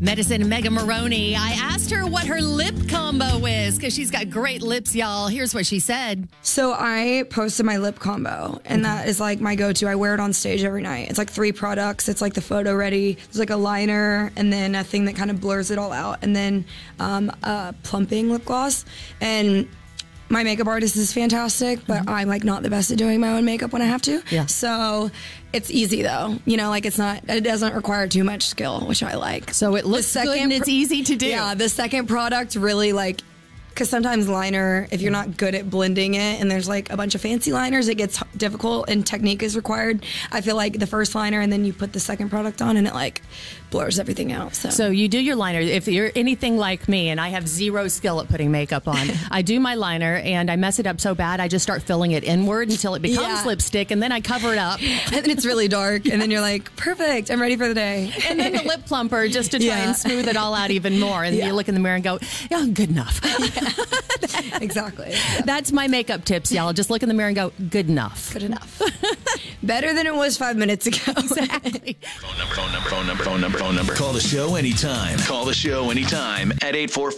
Medicine Mega Maroney. I asked her what her lip combo is because she's got great lips, y'all. Here's what she said. So I posted my lip combo, and that is like my go-to. I wear it on stage every night. It's like 3 products. It's like the Photo Ready. There's like a liner, and then a thing that kind of blurs it all out, and then a plumping lip gloss. And my makeup artist is fantastic, but I'm like not the best at doing my own makeup when I have to. Yeah. So it's easy though. You know, like it doesn't require too much skill, which I like. So it looks good and it's easy to do. Yeah, the second product really like, because sometimes liner, if you're not good at blending it and there's like a bunch of fancy liners, it gets difficult and technique is required. I feel like the first liner and then you put the second product on and it like blurs everything out. So you do your liner. If you're anything like me and I have zero skill at putting makeup on, I do my liner and I mess it up so bad I just start filling it inward until it becomes lipstick and then I cover it up. And then it's really dark and then you're like, perfect, I'm ready for the day. And then the lip plumper just to try and smooth it all out even more. And you look in the mirror and go, yeah, good enough. Exactly. That's my makeup tips, y'all. Just look in the mirror and go, good enough. Good enough. Better than it was 5 minutes ago. Exactly. Phone number. Call the show anytime. Call the show anytime at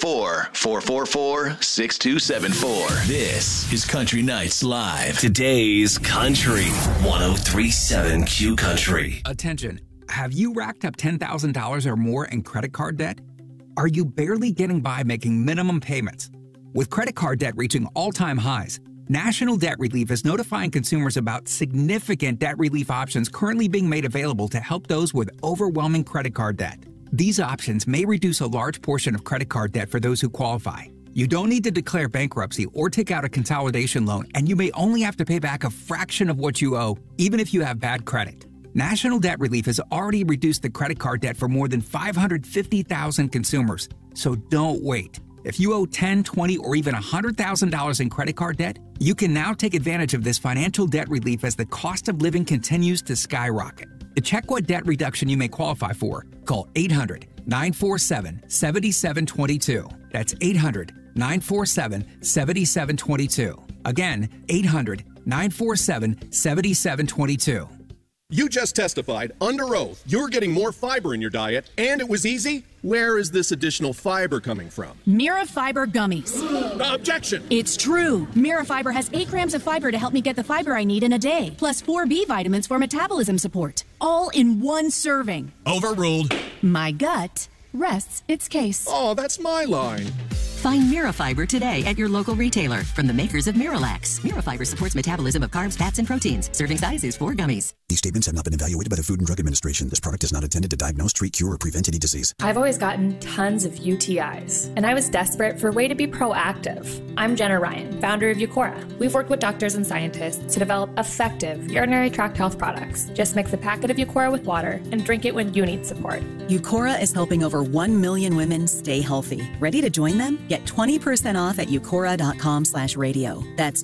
844-444-6274. This is Country Nights Live. Today's Country 103.7 Q Country. Attention. Have you racked up $10,000 or more in credit card debt? Are you barely getting by making minimum payments? With credit card debt reaching all-time highs, National Debt Relief is notifying consumers about significant debt relief options currently being made available to help those with overwhelming credit card debt. These options may reduce a large portion of credit card debt for those who qualify. You don't need to declare bankruptcy or take out a consolidation loan, and you may only have to pay back a fraction of what you owe, even if you have bad credit. National Debt Relief has already reduced the credit card debt for more than 550,000 consumers, so don't wait. If you owe $10,000, $20,000, or even $100,000 in credit card debt, you can now take advantage of this financial debt relief as the cost of living continues to skyrocket. To check what debt reduction you may qualify for, call 800-947-7722. That's 800-947-7722. Again, 800-947-7722. You just testified under oath you're getting more fiber in your diet, and it was easy? Where is this additional fiber coming from? Mirafiber gummies. Objection! It's true. Mirafiber has 8 grams of fiber to help me get the fiber I need in a day, plus 4 B vitamins for metabolism support, all in one serving. Overruled. My gut rests its case. Oh, that's my line. Find Mirafiber today at your local retailer from the makers of Miralax. Mirafiber supports metabolism of carbs, fats, and proteins. Serving size is 4 gummies. These statements have not been evaluated by the Food and Drug Administration. This product is not intended to diagnose, treat, cure, or prevent any disease. I've always gotten tons of UTIs, and I was desperate for a way to be proactive. I'm Jenna Ryan, founder of Eucora. We've worked with doctors and scientists to develop effective urinary tract health products. Just mix a packet of Eucora with water and drink it when you need support. Eucora is helping over 1 million women stay healthy. Ready to join them? Get 20% off at eucora.com/radio. That's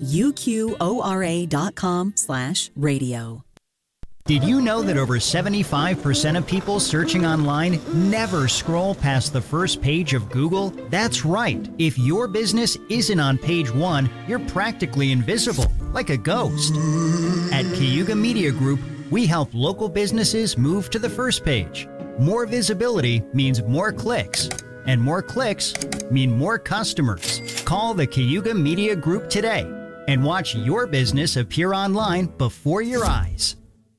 UQORA.com/radio. Did you know that over 75% of people searching online never scroll past the first page of Google? That's right. If your business isn't on page 1, you're practically invisible, like a ghost. At Cayuga Media Group, we help local businesses move to the first page. More visibility means more clicks, and more clicks mean more customers. Call the Cayuga Media Group today and watch your business appear online before your eyes.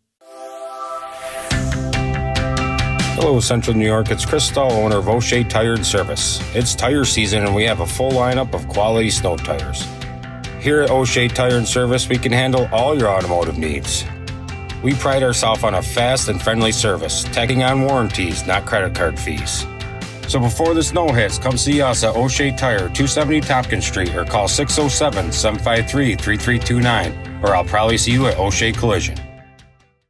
Hello, Central New York. It's Chris Stahl, owner of O'Shea Tire and Service. It's tire season, and we have a full lineup of quality snow tires. Here at O'Shea Tire and Service, we can handle all your automotive needs. We pride ourselves on a fast and friendly service, tacking on warranties, not credit card fees. So before the snow hits, come see us at O'Shea Tire, 270 Tompkins Street, or call 607-753-3329, or I'll probably see you at O'Shea Collision.